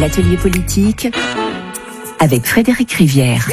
l'atelier politique avec Frédéric Rivière.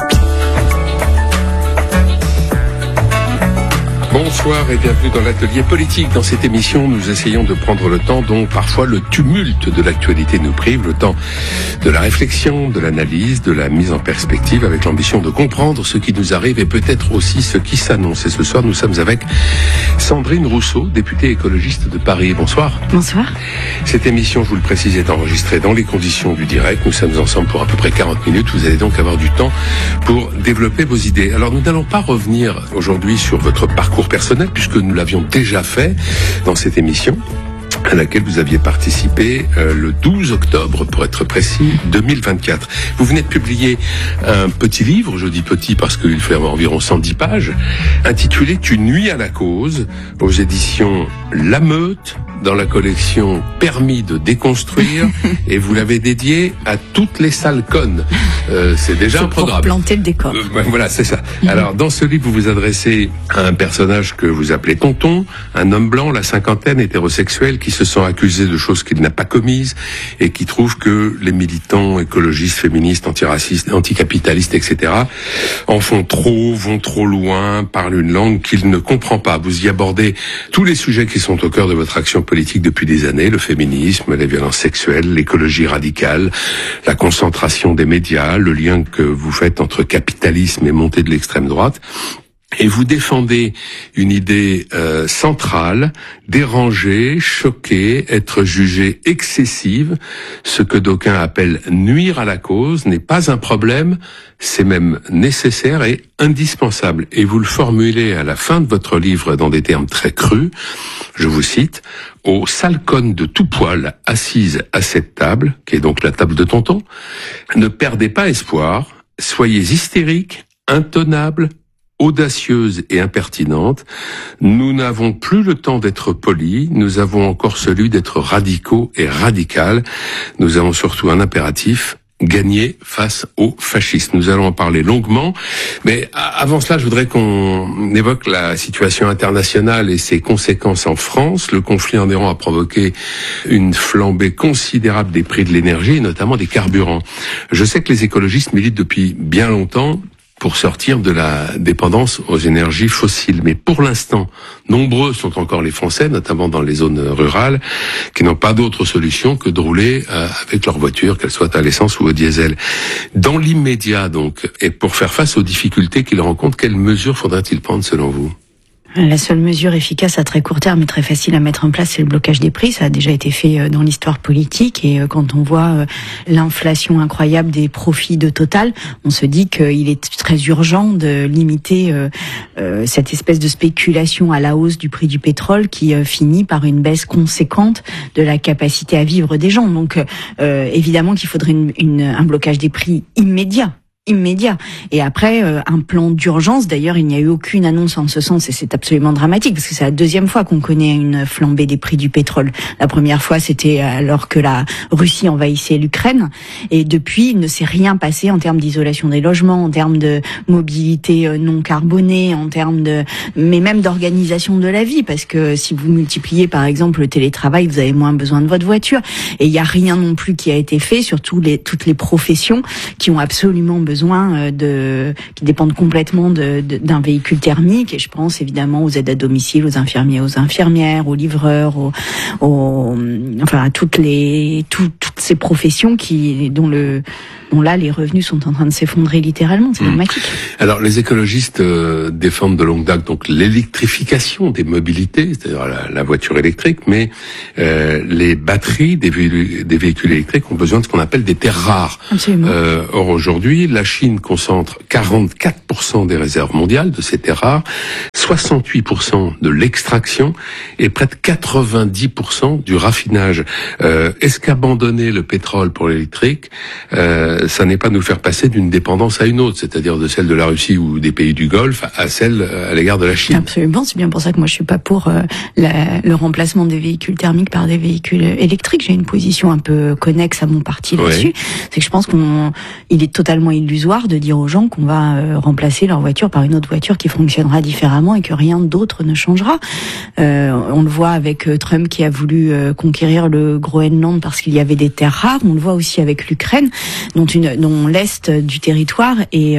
Bonsoir et bienvenue dans l'atelier politique. Dans cette émission, nous essayons de prendre le temps dont parfois le tumulte de l'actualité nous prive, le temps de la réflexion, de l'analyse, de la mise en perspective, avec l'ambition de comprendre ce qui nous arrive et peut-être aussi ce qui s'annonce. Et ce soir, nous sommes avec Sandrine Rousseau, députée écologiste de Paris. Bonsoir. Bonsoir. Cette émission, je vous le précise, est enregistrée dans les conditions du direct. Nous sommes ensemble pour à peu près 40 minutes. Vous allez donc avoir du temps pour développer vos idées. Alors, nous n'allons pas revenir aujourd'hui sur votre parcours personnel, puisque nous l'avions déjà fait dans cette émission, à laquelle vous aviez participé le 12 octobre, pour être précis, 2024. Vous venez de publier un petit livre, je dis petit parce qu'il fait environ 110 pages, intitulé « Tu nuis à la cause » aux éditions La Meute, dans la collection Permis de déconstruire, et vous l'avez dédié à toutes les salles connes. C'est déjà un programme. Pour planter le décor. Voilà, c'est ça. Alors, dans ce livre, vous vous adressez à un personnage que vous appelez Tonton, un homme blanc, la cinquantaine, hétérosexuel, qui se sent accusé de choses qu'il n'a pas commises et qui trouve que les militants écologistes, féministes, antiracistes, anticapitalistes, etc., en font trop, vont trop loin, parlent une langue qu'il ne comprend pas. Vous y abordez tous les sujets qui sont au cœur de votre action politique depuis des années, le féminisme, les violences sexuelles, l'écologie radicale, la concentration des médias, le lien que vous faites entre capitalisme et montée de l'extrême droite. Et vous défendez une idée centrale, déranger, choquer, être jugée excessive. Ce que d'aucuns appellent nuire à la cause n'est pas un problème, c'est même nécessaire et indispensable. Et vous le formulez à la fin de votre livre dans des termes très crus. Je vous cite: « Aux sales connes de tout poil assises à cette table, qui est donc la table de Tonton, ne perdez pas espoir, soyez hystériques, intenables, audacieuse et impertinente. Nous n'avons plus le temps d'être polis, nous avons encore celui d'être radicaux et radicales. Nous avons surtout un impératif: gagner face aux fascistes. » Nous allons en parler longuement, mais avant cela, je voudrais qu'on évoque la situation internationale et ses conséquences en France. Le conflit en Iran a provoqué une flambée considérable des prix de l'énergie, et notamment des carburants. Je sais que les écologistes militent depuis bien longtemps pour sortir de la dépendance aux énergies fossiles. Mais pour l'instant, nombreux sont encore les Français, notamment dans les zones rurales, qui n'ont pas d'autre solution que de rouler avec leur voiture, qu'elle soit à l'essence ou au diesel. Dans l'immédiat, donc, et pour faire face aux difficultés qu'ils rencontrent, quelles mesures faudrait-il prendre selon vous ? La seule mesure efficace à très court terme et très facile à mettre en place, c'est le blocage des prix. Ça a déjà été fait dans l'histoire politique, et quand on voit l'inflation incroyable des profits de Total, on se dit qu'il est très urgent de limiter cette espèce de spéculation à la hausse du prix du pétrole qui finit par une baisse conséquente de la capacité à vivre des gens. Donc évidemment qu'il faudrait un blocage des prix immédiat. Et après, un plan d'urgence. D'ailleurs, il n'y a eu aucune annonce en ce sens, et c'est absolument dramatique, parce que c'est la deuxième fois qu'on connaît une flambée des prix du pétrole. La première fois, c'était alors que la Russie envahissait l'Ukraine, et depuis, il ne s'est rien passé en termes d'isolation des logements, en termes de mobilité non carbonée, mais même d'organisation de la vie, parce que si vous multipliez, par exemple, le télétravail, vous avez moins besoin de votre voiture, et il n'y a rien non plus qui a été fait sur toutes les professions qui ont absolument besoin qui dépendent complètement d'un véhicule thermique. Et je pense évidemment aux aides à domicile, aux infirmiers, aux infirmières, aux livreurs, à toutes ces professions dont là les revenus sont en train de s'effondrer littéralement. C'est dramatique. Alors les écologistes défendent de longue date donc l'électrification des mobilités, c'est-à-dire la voiture électrique, mais les batteries des véhicules électriques ont besoin de ce qu'on appelle des terres rares. Absolument. Or aujourd'hui, la Chine concentre 44% des réserves mondiales de ces terres rares, 68% de l'extraction et près de 90% du raffinage. Est-ce qu'abandonner le pétrole pour l'électrique, ça n'est pas nous faire passer d'une dépendance à une autre, c'est-à-dire de celle de la Russie ou des pays du Golfe à celle à l'égard de la Chine? Absolument, c'est bien pour ça que moi je suis pas pour le remplacement des véhicules thermiques par des véhicules électriques. J'ai une position un peu connexe à mon parti là-dessus. Ouais. C'est que je pense qu'il est totalement illusoire de dire aux gens qu'on va remplacer leur voiture par une autre voiture qui fonctionnera différemment et que rien d'autre ne changera. On le voit avec Trump qui a voulu conquérir le Groenland parce qu'il y avait des des terres rares. On le voit aussi avec l'Ukraine, dont l'est du territoire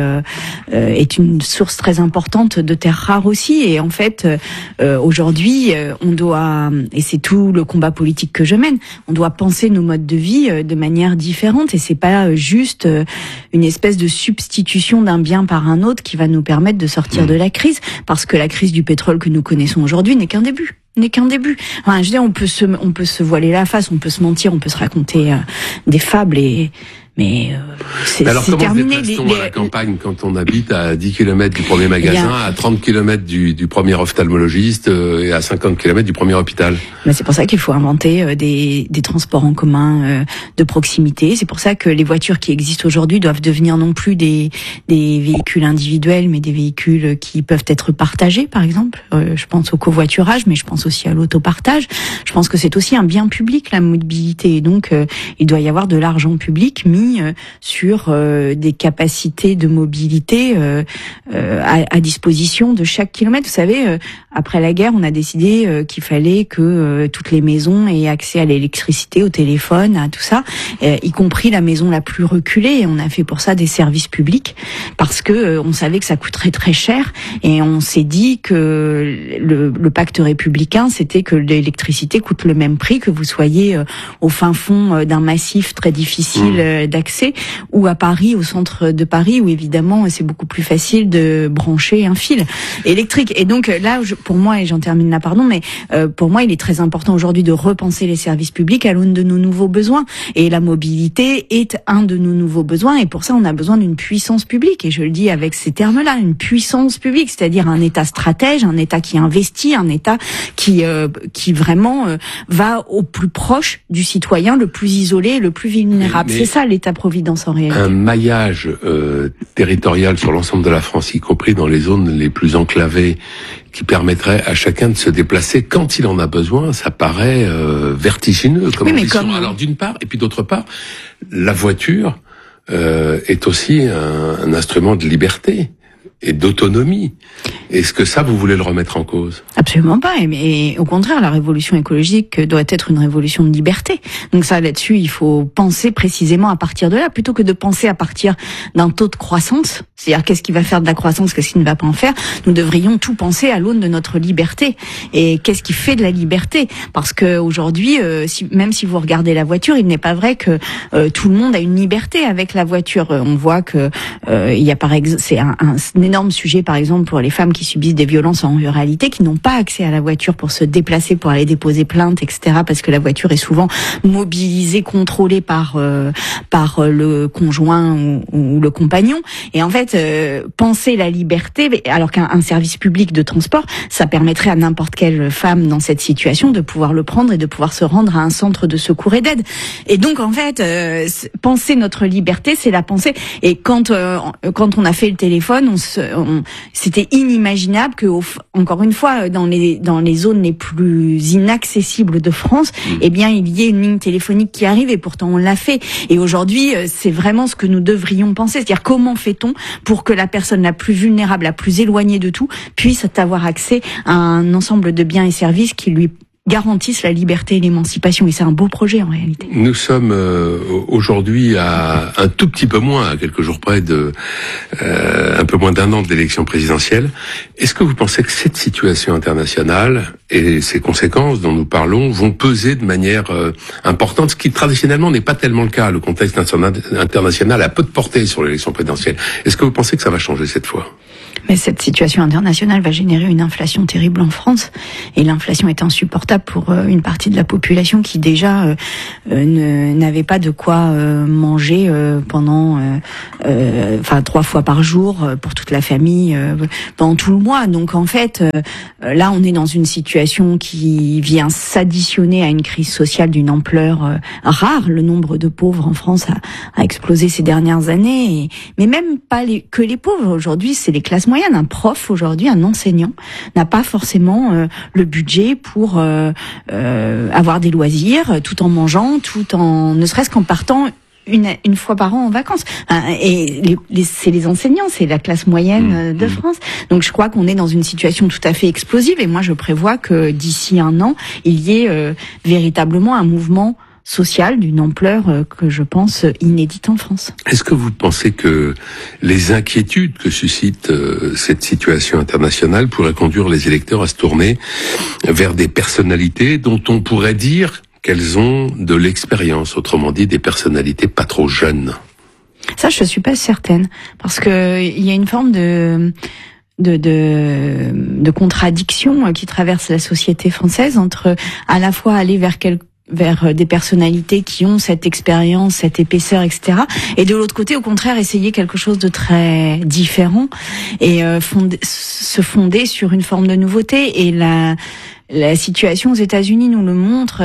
est une source très importante de terres rares aussi. Et en fait, aujourd'hui, on doit, et c'est tout le combat politique que je mène, on doit penser nos modes de vie de manière différente. Et c'est pas juste une espèce de substitution d'un bien par un autre qui va nous permettre de sortir de la crise, parce que la crise du pétrole que nous connaissons aujourd'hui n'est qu'un début. Enfin, je veux dire, on peut se voiler la face, on peut se mentir, on peut se raconter des fables mais c'est terminé. Alors comment se déplace-t-on à la campagne quand on habite à 10 km du premier magasin, à 30 km du premier ophtalmologiste et à 50 km du premier hôpital? Mais c'est pour ça qu'il faut inventer des transports en commun de proximité. C'est pour ça que les voitures qui existent aujourd'hui doivent devenir non plus des véhicules individuels, mais des véhicules qui peuvent être partagés, par exemple. Je pense au covoiturage, mais je pense aussi à l'autopartage. Je pense que c'est aussi un bien public, la mobilité. Et donc, il doit y avoir de l'argent public mis sur des capacités de mobilité à disposition de chaque kilomètre. Vous savez, après la guerre, on a décidé qu'il fallait que toutes les maisons aient accès à l'électricité, au téléphone, à tout ça, y compris la maison la plus reculée. Et on a fait pour ça des services publics parce que on savait que ça coûterait très cher. Et on s'est dit que le pacte républicain, c'était que l'électricité coûte le même prix que vous soyez au fin fond d'un massif très difficile d'accès, ou à Paris, au centre de Paris, où évidemment c'est beaucoup plus facile de brancher un fil électrique. Et donc là, pour moi, et j'en termine là, pardon, mais pour moi, il est très important aujourd'hui de repenser les services publics à l'aune de nos nouveaux besoins. Et la mobilité est un de nos nouveaux besoins. Et pour ça, on a besoin d'une puissance publique. Et je le dis avec ces termes-là, une puissance publique, c'est-à-dire un État stratège, un État qui investit, un État qui vraiment va au plus proche du citoyen, le plus isolé, le plus vulnérable. C'est ça l'État-providence en réalité. Un maillage territorial sur l'ensemble de la France, y compris dans les zones les plus enclavées, qui permettrait à chacun de se déplacer quand il en a besoin, ça paraît vertigineux comme ambition. Alors d'une part, et puis d'autre part, la voiture est aussi un instrument de liberté et d'autonomie. Est-ce que ça, vous voulez le remettre en cause? Absolument pas. Et au contraire, la révolution écologique doit être une révolution de liberté. Donc ça, là-dessus, il faut penser précisément à partir de là, plutôt que de penser à partir d'un taux de croissance. C'est-à-dire, qu'est-ce qui va faire de la croissance, qu'est-ce qui ne va pas en faire? Nous devrions tout penser à l'aune de notre liberté. Et qu'est-ce qui fait de la liberté? Parce que aujourd'hui, même si vous regardez la voiture, il n'est pas vrai que tout le monde a une liberté avec la voiture. On voit que il y a par exemple, c'est un énorme sujet, par exemple, pour les femmes qui subissent des violences en ruralité, qui n'ont pas accès à la voiture pour se déplacer, pour aller déposer plainte, etc. Parce que la voiture est souvent mobilisée, contrôlée par le conjoint ou le compagnon. Et en fait, penser la liberté, alors qu'un service public de transport, ça permettrait à n'importe quelle femme dans cette situation de pouvoir le prendre et de pouvoir se rendre à un centre de secours et d'aide. Et donc, en fait, penser notre liberté, c'est la penser. Et quand on a fait le téléphone, c'était inimaginable que, encore une fois, dans les zones les plus inaccessibles de France, eh bien, il y ait une ligne téléphonique qui arrive, et pourtant on l'a fait. Et aujourd'hui, c'est vraiment ce que nous devrions penser, c'est-à-dire comment fait-on pour que la personne la plus vulnérable, la plus éloignée de tout, puisse avoir accès à un ensemble de biens et services qui lui garantissent la liberté et l'émancipation. Et c'est un beau projet en réalité. Nous sommes aujourd'hui à un tout petit peu moins, à quelques jours près de un peu moins d'un an de l'élection présidentielle. Est-ce que vous pensez que cette situation internationale et ses conséquences dont nous parlons vont peser de manière importante, ce qui traditionnellement n'est pas tellement le cas? Le contexte international a peu de portée sur l'élection présidentielle. Est-ce que vous pensez que ça va changer cette fois? Mais cette situation internationale va générer une inflation terrible en France, et l'inflation est insupportable pour une partie de la population qui déjà n'avait pas de quoi manger pendant 3 fois par jour pour toute la famille pendant tout le mois. Donc en fait, là on est dans une situation qui vient s'additionner à une crise sociale d'une ampleur rare. Le nombre de pauvres en France a explosé ces dernières années, mais même pas que les pauvres. Aujourd'hui, c'est les classes moyennes. Un prof aujourd'hui, un enseignant, n'a pas forcément le budget pour avoir des loisirs, tout en mangeant, ne serait-ce qu'en partant une fois par an en vacances. Et c'est les enseignants, c'est la classe moyenne de France. Donc je crois qu'on est dans une situation tout à fait explosive, et moi je prévois que d'ici 1 an, il y ait véritablement un mouvement sociale d'une ampleur que je pense inédite en France. Est-ce que vous pensez que les inquiétudes que suscite cette situation internationale pourraient conduire les électeurs à se tourner vers des personnalités dont on pourrait dire qu'elles ont de l'expérience, autrement dit des personnalités pas trop jeunes? Ça, je suis pas certaine, parce que il y a une forme de contradiction qui traverse la société française entre à la fois aller vers des personnalités qui ont cette expérience, cette épaisseur, etc. Et de l'autre côté, au contraire, essayer quelque chose de très différent et se fonder sur une forme de nouveauté. Et la situation aux États-Unis nous le montre.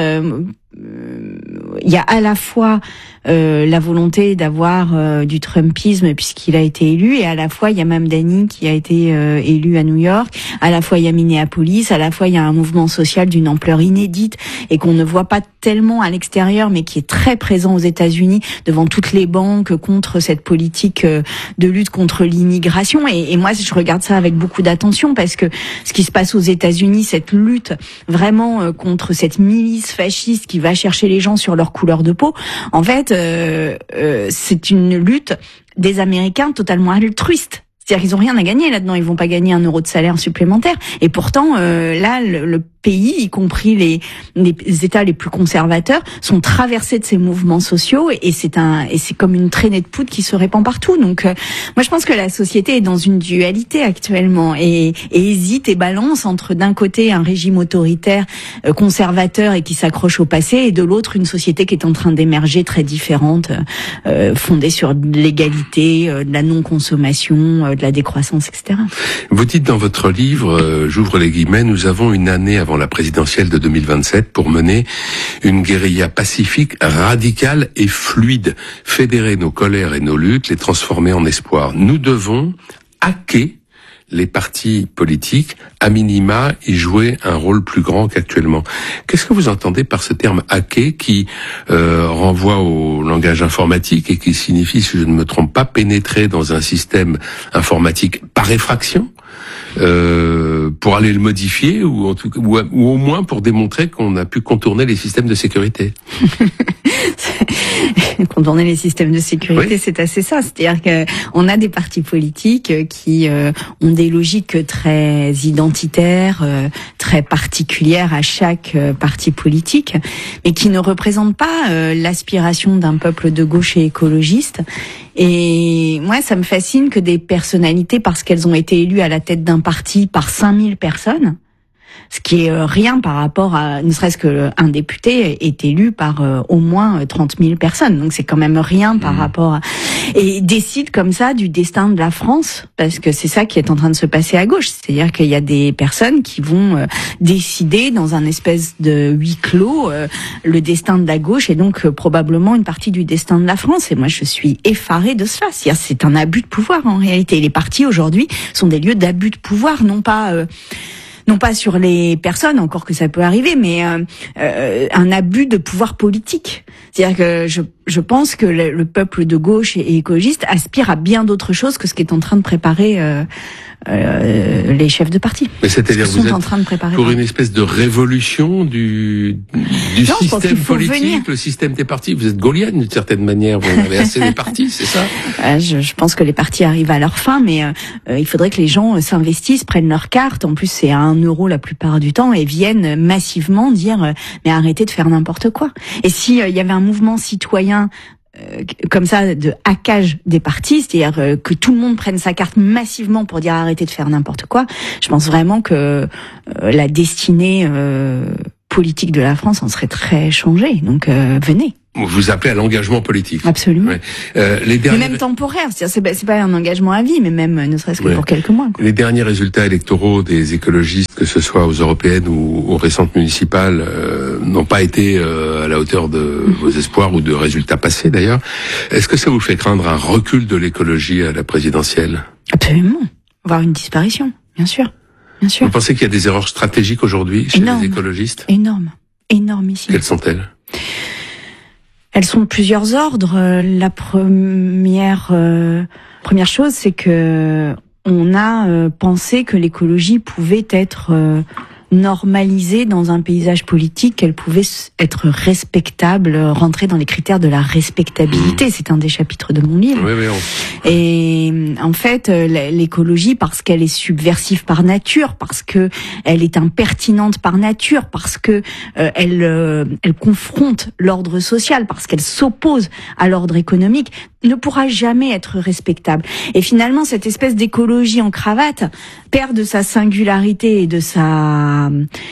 Il y a à la fois la volonté d'avoir du Trumpisme puisqu'il a été élu, et à la fois il y a Mamdani qui a été élu à New York, à la fois il y a Minneapolis, à la fois il y a un mouvement social d'une ampleur inédite et qu'on ne voit pas tellement à l'extérieur mais qui est très présent aux États-Unis devant toutes les banques contre cette politique de lutte contre l'immigration. Et moi je regarde ça avec beaucoup d'attention parce que ce qui se passe aux États-Unis, cette lutte vraiment contre cette milice fasciste qui va chercher les gens sur leur couleur de peau, en fait c'est une lutte des Américains totalement altruiste. C'est-à-dire qu'ils ont rien à gagner là-dedans, ils vont pas gagner un euro de salaire supplémentaire. Et pourtant, là, le pays, y compris les États les plus conservateurs, sont traversés de ces mouvements sociaux et c'est comme une traînée de poudre qui se répand partout. Donc, moi, je pense que la société est dans une dualité actuellement et hésite et balance entre d'un côté un régime autoritaire, conservateur et qui s'accroche au passé, et de l'autre une société qui est en train d'émerger très différente, fondée sur l'égalité, de la non-consommation, de la décroissance, etc. Vous dites dans votre livre, j'ouvre les guillemets, nous avons une année avant la présidentielle de 2027 pour mener une guérilla pacifique, radicale et fluide, fédérer nos colères et nos luttes, les transformer en espoir. Nous devons hacker les partis politiques, à minima, y jouer un rôle plus grand qu'actuellement. Qu'est-ce que vous entendez par ce terme hacker qui renvoie au langage informatique et qui signifie, si je ne me trompe pas, pénétrer dans un système informatique par effraction pour aller le modifier ou au moins pour démontrer qu'on a pu contourner les systèmes de sécurité? Contourner les systèmes de sécurité, oui. C'est assez ça. C'est-à-dire que on a des partis politiques qui ont des logiques très identitaires, très particulières à chaque parti politique, mais qui ne représentent pas l'aspiration d'un peuple de gauche et écologiste. Et moi, ça me fascine que des personnalités, parce qu'elles ont été élues à la tête d'un parti par 5000 personnes, ce qui est rien par rapport à, ne serait-ce qu'un député est élu par au moins 30 000 personnes. Donc c'est quand même rien par rapport à... Et décide comme ça du destin de la France, parce que c'est ça qui est en train de se passer à gauche. C'est-à-dire qu'il y a des personnes qui vont décider dans un espèce de huis clos le destin de la gauche et donc probablement une partie du destin de la France. Et moi je suis effarée de cela. C'est un abus de pouvoir en réalité. Les partis aujourd'hui sont des lieux d'abus de pouvoir, non pas sur les personnes, encore que ça peut arriver, mais un abus de pouvoir politique. C'est-à-dire que je pense que le peuple de gauche et écologiste aspire à bien d'autres choses que ce qu'est en train de préparer les chefs de parti. Mais c'est-à-dire vous êtes en train de préparer pour une espèce de révolution du système politique, le système des partis. Vous êtes gaulienne d'une certaine manière, vous en avez assez des partis, c'est ça? Je pense que les partis arrivent à leur fin, mais il faudrait que les gens s'investissent, prennent leur carte, en plus c'est à 1 euro la plupart du temps, et viennent massivement dire mais arrêtez de faire n'importe quoi. Et si il y avait un mouvement citoyen comme ça de hackage des partis, c'est-à-dire que tout le monde prenne sa carte massivement pour dire arrêtez de faire n'importe quoi, je pense vraiment que la destinée politique de la France en serait très changée. Donc venez. Vous appelez à l'engagement politique. Absolument. Ouais. Mais même temporaire, c'est-à-dire c'est pas un engagement à vie, mais même ne serait-ce que pour quelques mois. Quoi. Les derniers résultats électoraux des écologistes, que ce soit aux européennes ou aux récentes municipales, n'ont pas été à la hauteur de vos espoirs ou de résultats passés d'ailleurs. Est-ce que ça vous fait craindre un recul de l'écologie à la présidentielle? Absolument. Voire une disparition, bien sûr. Bien sûr. Vous pensez qu'il y a des erreurs stratégiques aujourd'hui chez les écologistes? Énormissime. Quelles sont-elles? Elles sont de plusieurs ordres. La première chose, c'est que on a pensé que l'écologie pouvait être normaliser dans un paysage politique qu'elle pouvait être respectable, rentrer dans les critères de la respectabilité. C'est un des chapitres de mon livre. Oui, Et en fait, l'écologie, parce qu'elle est subversive par nature, parce que elle est impertinente par nature, parce que elle confronte l'ordre social, parce qu'elle s'oppose à l'ordre économique, ne pourra jamais être respectable. Et finalement, cette espèce d'écologie en cravate perd de sa singularité et de sa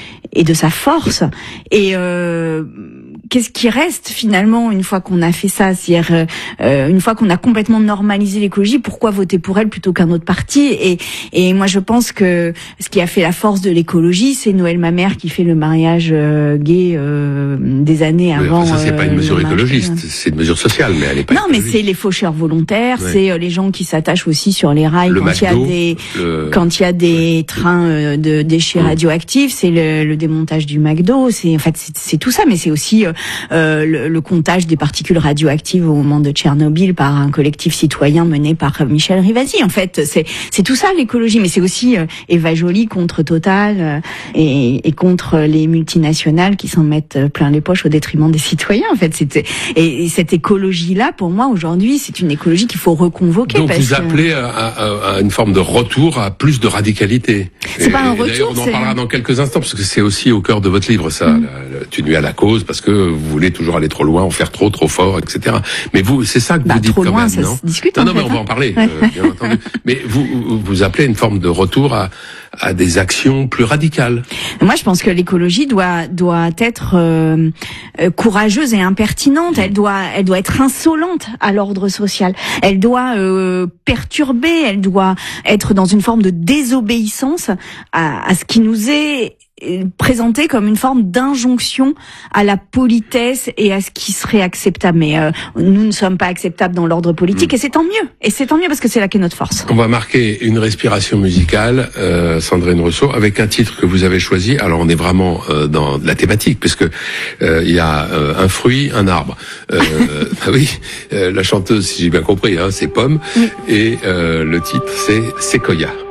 force. Et qu'est-ce qui reste finalement une fois qu'on a fait ça? C'est-à-dire une fois qu'on a complètement normalisé l'écologie, pourquoi voter pour elle plutôt qu'un autre parti? Et moi, je pense que ce qui a fait la force de l'écologie, c'est Noël Mamère qui fait le mariage gay des années avant. Ça, c'est pas une mesure écologiste, c'est une mesure sociale, mais elle est pas. Non, mais c'est les faucheurs volontaires, c'est les gens qui s'attachent aussi sur les rails quand il y a des trains de déchets radioactifs, c'est le démontage du McDo, c'est tout ça, mais c'est aussi le comptage des particules radioactives au moment de Tchernobyl par un collectif citoyen mené par Michel Rivasi. En fait, c'est tout ça l'écologie, mais c'est aussi Eva Joly contre Total et contre les multinationales qui s'en mettent plein les poches au détriment des citoyens. En fait, et cette écologie-là, pour moi aujourd'hui, c'est une écologie qu'il faut reconvoquer. Donc vous appelez à une forme de retour à plus de radicalité. C'est pas un retour. On en parlera dans quelques instants parce que c'est aussi au cœur de votre livre, ça. Tu nuis à la cause parce que vous voulez toujours aller trop loin, en faire trop fort, etc. Mais vous, c'est ça que vous dites trop quand loin, même, ça non? Se discute, non, mais on va en parler, bien entendu. Mais vous appelez une forme de retour à des actions plus radicales. Moi, je pense que l'écologie doit être courageuse et impertinente. Elle doit être insolente à l'ordre social. Elle doit perturber. Elle doit être dans une forme de désobéissance à ce qui nous est présenté comme une forme d'injonction à la politesse et à ce qui serait acceptable. Mais nous ne sommes pas acceptables dans l'ordre politique et c'est tant mieux. Et c'est tant mieux parce que c'est là qu'est notre force. On va marquer une respiration musicale, Sandrine Rousseau, avec un titre que vous avez choisi. Alors on est vraiment dans la thématique puisque il y a un fruit, un arbre. Oui, la chanteuse, si j'ai bien compris, c'est Pomme. Et le titre c'est Séquoia.